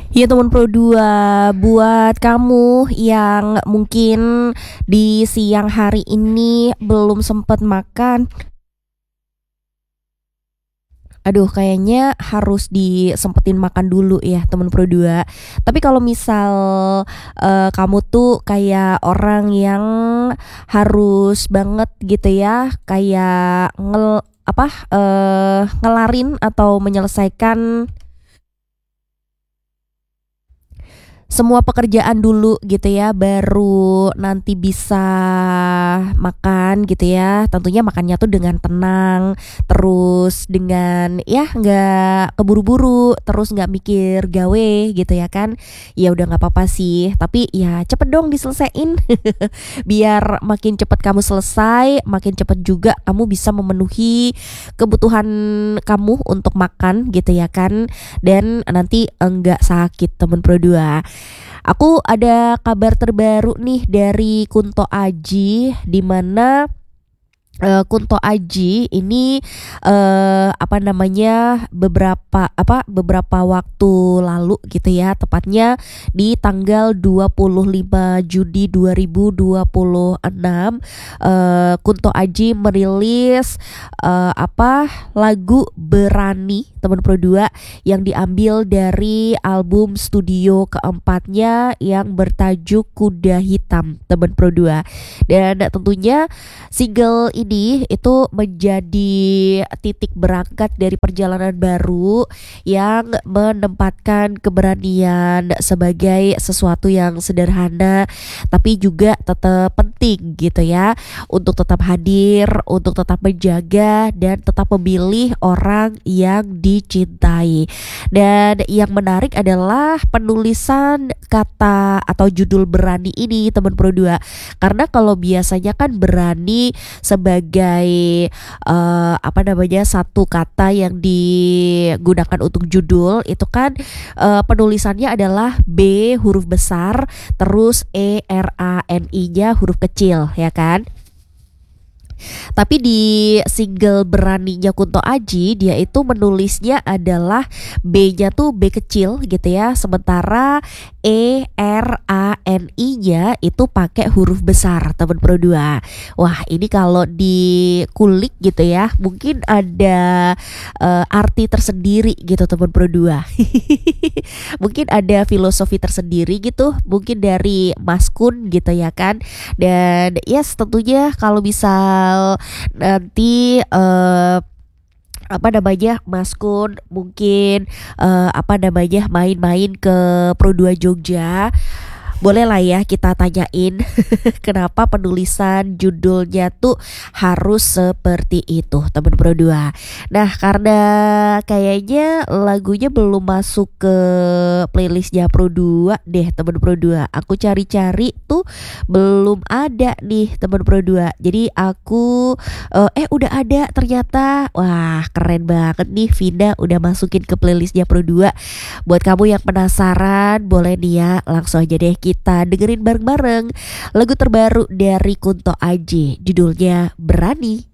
Ya teman Pro 2, buat kamu yang mungkin di siang hari ini belum sempat makan, aduh kayaknya harus disempetin makan dulu ya teman Pro 2. Tapi kalau misal kamu tuh kayak orang yang harus banget gitu ya, kayak ngelarin atau menyelesaikan semua pekerjaan dulu gitu ya baru nanti bisa makan gitu ya, tentunya makannya tuh dengan tenang, terus dengan ya nggak keburu-buru, terus nggak mikir gawe gitu ya kan. Ya udah nggak apa-apa sih, tapi ya cepet dong diselesain biar makin cepet kamu selesai, makin cepet juga kamu bisa memenuhi kebutuhan kamu untuk makan gitu ya kan, dan nanti enggak sakit temen Pro 2. Aku ada kabar terbaru nih dari Kunto Aji, di mana Kunto Aji ini beberapa waktu lalu gitu ya, tepatnya di tanggal 25 Juni 2026, Kunto Aji merilis lagu Berani teman Pro 2 yang diambil dari album studio keempatnya yang bertajuk Kuda Hitam teman Pro 2. Dan tentunya single ini itu menjadi titik berangkat dari perjalanan baru yang menempatkan keberanian sebagai sesuatu yang sederhana tapi juga tetap penting gitu ya, untuk tetap hadir, untuk tetap menjaga dan tetap memilih orang yang dicintai. Dan yang menarik adalah penulisan kata atau judul Berani ini teman Pro 2, karena kalau biasanya kan berani sebagai satu kata yang digunakan untuk judul itu kan, penulisannya adalah B huruf besar terus ERANI-nya huruf kecil ya kan. Tapi di single Beraninya Kunto Aji, dia itu menulisnya adalah B-nya tuh B kecil gitu ya, sementara ERANI-nya itu pakai huruf besar teman Pro 2. Wah, ini kalau dikulik gitu ya, mungkin ada arti tersendiri gitu teman Pro 2. Mungkin ada filosofi tersendiri gitu, mungkin dari Mas Kun gitu ya kan. Dan yes, tentunya kalau misal nanti Mas Kun mungkin main-main ke Pro 2 Jogja, boleh lah ya kita tanyain kenapa penulisan judulnya tuh harus seperti itu teman Pro 2. Nah, karena kayaknya lagunya belum masuk ke playlistnya Pro 2 deh teman Pro 2. Aku cari-cari tuh belum ada nih teman Pro 2. Jadi aku udah ada ternyata. Wah, keren banget nih, Vinda udah masukin ke playlistnya Pro 2. Buat kamu yang penasaran, boleh nih ya langsung aja deh kita dengerin bareng-bareng lagu terbaru dari Kunto Aji, judulnya Berani.